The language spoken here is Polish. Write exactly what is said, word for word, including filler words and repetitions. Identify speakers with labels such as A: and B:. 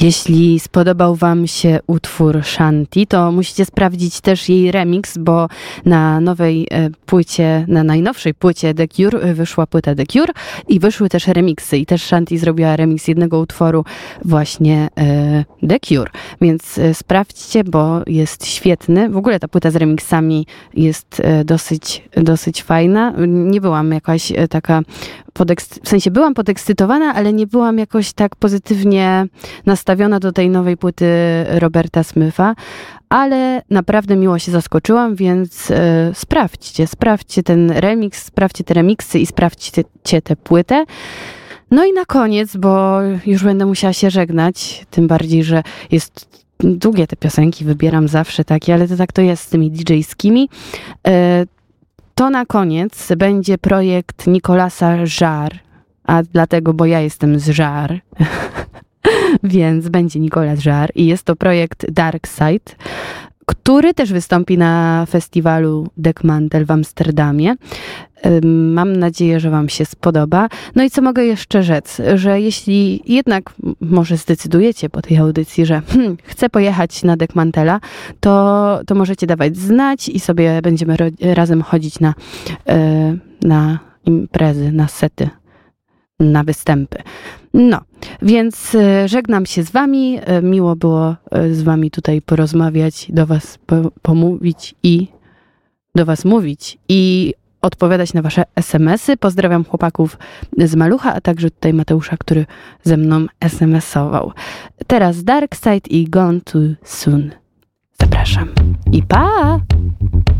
A: Jeśli spodobał wam się utwór Shanti, to musicie sprawdzić też jej remix, bo na nowej e, płycie, na najnowszej płycie The Cure wyszła płyta The Cure i wyszły też remiksy. I też Shanti zrobiła remix jednego utworu właśnie e, The Cure. Więc e, sprawdźcie, bo jest świetny. W ogóle ta płyta z remiksami jest e, dosyć, dosyć fajna. Nie byłam jakaś e, taka podekscy- w sensie byłam podekscytowana, ale nie byłam jakoś tak pozytywnie nastawiona do tej nowej płyty Roberta Smitha, ale naprawdę miło się zaskoczyłam, więc e, sprawdźcie, sprawdźcie ten remix, sprawdźcie te remiksy i sprawdźcie tę płytę. No i na koniec, bo już będę musiała się żegnać, tym bardziej, że jest długie te piosenki, wybieram zawsze takie, ale to tak to jest z tymi didżejskimi. E, To na koniec będzie projekt Nicolasa Jarre, a dlatego, bo ja jestem z Jarre, więc będzie Nicolas Jarre i jest to projekt Dark Side, który też wystąpi na festiwalu Dekmantel w Amsterdamie. Mam nadzieję, że wam się spodoba. No i co mogę jeszcze rzec, że jeśli jednak może zdecydujecie po tej audycji, że hmm, chcę pojechać na Dekmantela, to, to możecie dawać znać i sobie będziemy ro- razem chodzić na, na imprezy, na sety, na występy. No, więc żegnam się z wami. Miło było z wami tutaj porozmawiać, do was po- pomówić i do was mówić i odpowiadać na wasze es em esy. Pozdrawiam chłopaków z Malucha, a także tutaj Mateusza, który ze mną es em esował. Teraz Dark Side i Gone Too Soon. Zapraszam. I pa!